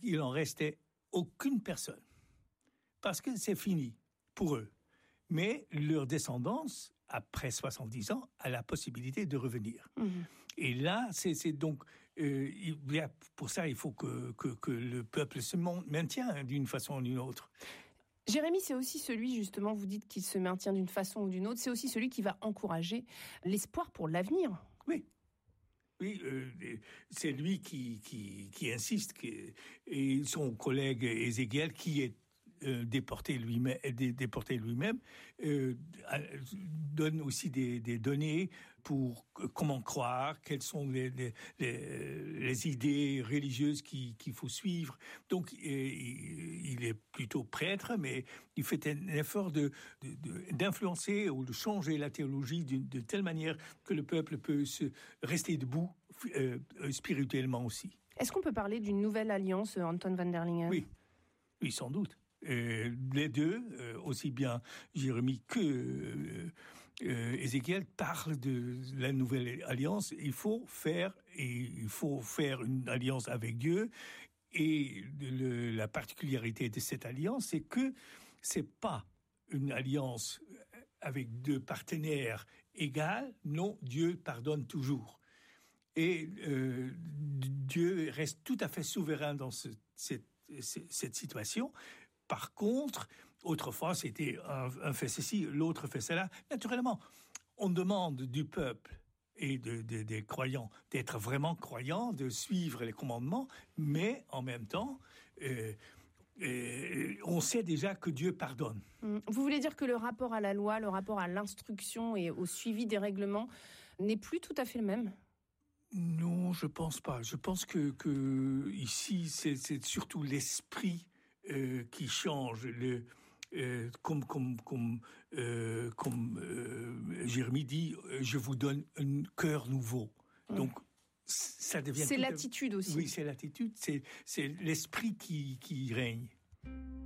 il en restait aucune personne. Parce que c'est fini pour eux. Mais leur descendance, après 70 ans, a la possibilité de revenir. Et là, c'est donc... pour ça, il faut que le peuple se maintienne d'une façon ou d'une autre. Jérémie, c'est aussi celui, justement, vous dites qu'il se maintient d'une façon ou d'une autre, c'est aussi celui qui va encourager l'espoir pour l'avenir. Oui. Oui, c'est lui qui insiste, et son collègue Ézéchiel, qui est déporté lui-même, donne aussi des données pour comment croire, quelles sont les idées religieuses qu'il faut suivre. Donc, il est plutôt prêtre, mais il fait un effort d'influencer ou de changer la théologie de telle manière que le peuple peut rester debout spirituellement aussi. Est-ce qu'on peut parler d'une nouvelle alliance, Anton van der Lingen ? Oui, sans doute. Les deux, aussi bien Jérémie que Ézéchiel, parlent de la nouvelle alliance. Il faut faire une alliance avec Dieu. Et la particularité de cette alliance, c'est que c'est pas une alliance avec deux partenaires égaux. Non, Dieu pardonne toujours. Et Dieu reste tout à fait souverain dans cette situation. Par contre, autrefois, c'était un fait ceci, l'autre fait cela. Naturellement, on demande du peuple et des croyants d'être vraiment croyants, de suivre les commandements, mais en même temps, on sait déjà que Dieu pardonne. Vous voulez dire que le rapport à la loi, le rapport à l'instruction et au suivi des règlements n'est plus tout à fait le même ? Non, je pense pas. Je pense que ici, c'est surtout l'esprit qui change. Comme Jérémie dit, je vous donne un cœur nouveau. Donc, ça devient... C'est l'attitude aussi. Oui, c'est l'attitude. C'est l'esprit qui règne.